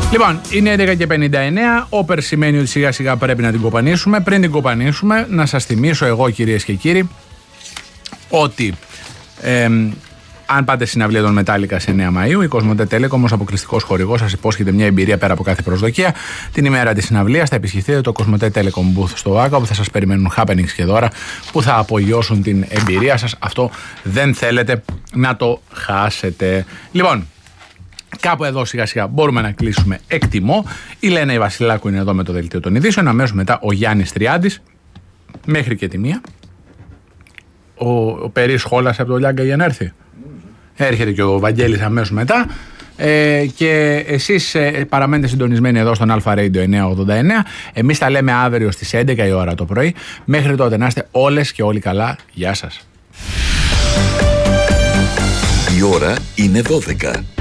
Λοιπόν, είναι 11:59. Όπερ σημαίνει ότι σιγά σιγά πρέπει να την κοπανίσουμε. Πριν την κοπανίσουμε, να σας θυμίσω εγώ, κυρίες και κύριοι, ότι αν πάτε συναυλία των Metallica σε 9 Μαΐου, η Κοσμοτέ Telecom ως αποκλειστικός χορηγός σας υπόσχεται μια εμπειρία πέρα από κάθε προσδοκία. Την ημέρα της συναυλίας θα επισκεφτείτε το Κοσμοτέ Telecom Booth στο Βάκα, όπου θα σας περιμένουν happenings και δώρα που θα απογειώσουν την εμπειρία σας. Αυτό δεν θέλετε να το χάσετε. Λοιπόν, κάπου εδώ σιγά σιγά μπορούμε να κλείσουμε. Εκτιμώ. Η Λένα η Βασιλάκου είναι εδώ με το δελτίο των ειδήσεων. Αμέσως μετά ο Γιάννης Τριάντης μέχρι και τη 1. Ο Περίς σχόλασε από το Λιάγκα για να έρθει. Έρχεται και ο Βαγγέλης αμέσως μετά. Και εσείς παραμένετε συντονισμένοι εδώ στον Alpha Radio 989. Εμείς τα λέμε αύριο στις 11 η ώρα το πρωί. Μέχρι τότε να είστε όλες και όλοι καλά. Γεια σας. Η ώρα είναι 12.